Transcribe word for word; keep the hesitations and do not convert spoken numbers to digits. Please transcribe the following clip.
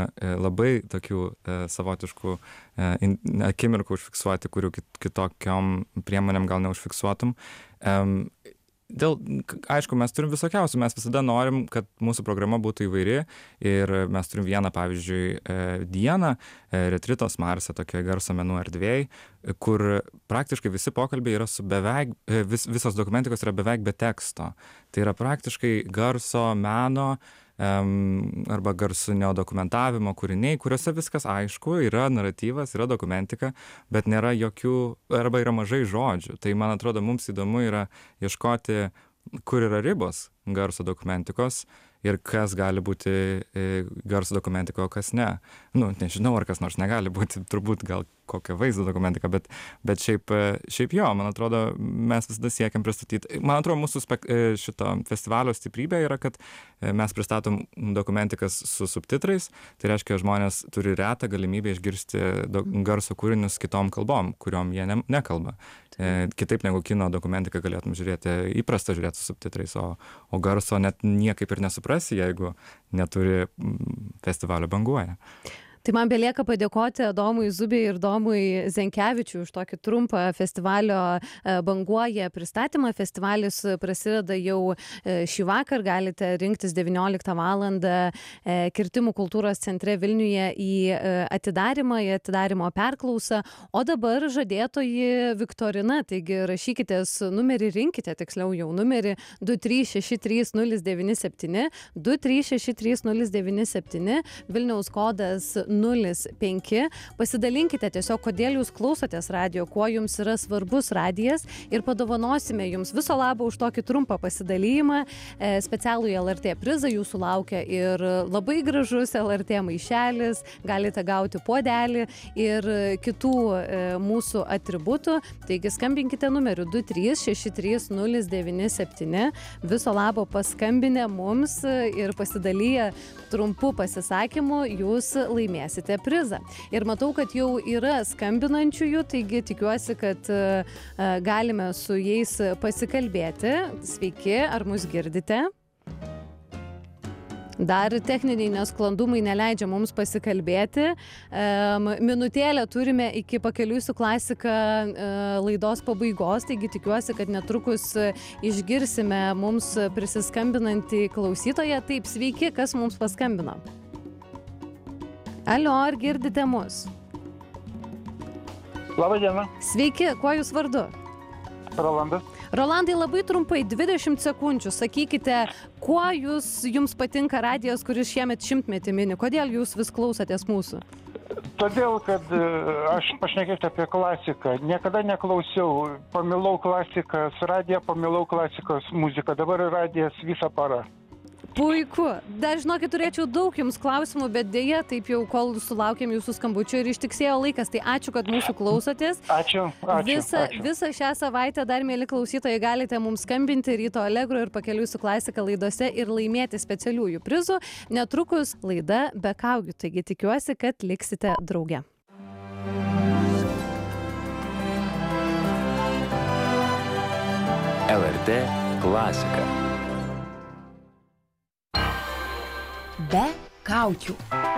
labai tokių savotiškų akimirkų užfiksuoti, kurių kitokiom priemonėm gal neužfiksuotum. Dėl, aišku, mes turim visokiausių, mes visada norim, kad mūsų programa būtų įvairi ir mes turim vieną, pavyzdžiui, dieną, Retritos Marse, tokioje garso menų erdvėj, kur praktiškai visi pokalbiai yra su beveik, vis, visos dokumentikos yra beveik be teksto. Tai yra praktiškai garso meno arba garso neodokumentavimo kūriniai, kuriuose viskas aišku, yra naratyvas, yra dokumentika, bet nėra jokių, arba yra mažai žodžių. Tai, man atrodo, mums įdomu yra ieškoti, kur yra ribos garso dokumentikos ir kas gali būti garso dokumentika, o kas ne. Nu, nežinau, ar kas nors negali būti, turbūt gal kokia vaizdo dokumentika, bet, bet šiaip, šiaip jo, man atrodo, mes visada siekiam pristatyti. Man atrodo, mūsų spek, šito festivalio stiprybė yra, kad mes pristatom dokumentikas su subtitrais, tai reiškia, žmonės turi retą galimybę išgirsti garso kūrinius kitom kalbom, kuriom jie ne, nekalba. Kitaip negu kino dokumentiką galėtum žiūrėti, įprasta žiūrėti su subtitrais, o, o garso net niekaip ir nesuprasi, jeigu neturi festivalio banguoja. Tai man belieka padėkoti Domui Zubiai ir Domui Zenkevičiui už tokį trumpą festivalio Banguoja pristatymą. Festivalis prasideda jau šį vakar, galite rinktis devynioliktą valandą Kirtimų kultūros centre Vilniuje į atidarymą, į atidarymo perklausą. O dabar žadėtoji viktorina, taigi rašykitės numerį, rinkite tiksliau jau numerį du trys šeši trys nulis devyni septyni, du trys šeši trys nulis devyni septyni, Vilniaus kodas nulis penki. Pasidalinkite tiesiog, kodėl jūs klausotės radijo, kuo jums yra svarbus radijas ir padovanosime jums viso labo už tokį trumpą pasidalijimą. Specialų L R T prizą jūsų laukia ir labai gražus L R T maišelis, galite gauti puodelį ir kitų mūsų atributų. Taigi skambinkite numeriu du trys šeši trys nulis devyni septyni. Viso labo paskambinę mums ir pasidalyję trumpų pasisakymų jūs laimėsite prizą. Ir matau, kad jau yra skambinančiųjų, taigi tikiuosi, kad uh, galime su jais pasikalbėti. Sveiki, ar mus girdite? Dar techniniai nesklandumai neleidžia mums pasikalbėti. Um, minutėlę turime iki Pakeliui su klasika uh, laidos pabaigos, taigi tikiuosi, kad netrukus išgirsime mums prisiskambinantį klausytoją. Taip, sveiki, kas mums paskambino? Alio, ar girdite mus? Labą dieną. Sveiki, kuo jūs vardu? Rolandas. Rolandai, labai trumpai, dvidešimt sekundžių, sakykite, kuo jūs, jums patinka radijas, kuris šiemet šimtmetį mini? Kodėl jūs vis klausotės mūsų? Todėl, kad aš pašnekėsiu apie klasiką. Niekada neklausiau, pamilau klasikas radiją, pamilau klasikos muziką. Dabar radijas visą parą. Puiku. Dar žinokit, turėčiau daug jums klausimų, bet dėja, taip jau, kol sulaukėm jūsų skambučių ir ištiksėjo laikas, tai ačiū, kad mūsų klausotės. Ačiū, ačiū. Visą, ačiū. Visą šią savaitę dar, mėly klausytojai, galite mums skambinti Ryto Allegro ir Pakeliui su klasika laidose ir laimėti specialiųjų prizų. Netrukus laida Be kaukių, taigi tikiuosi, kad liksite drauge. L R T klasika. Be kaukių.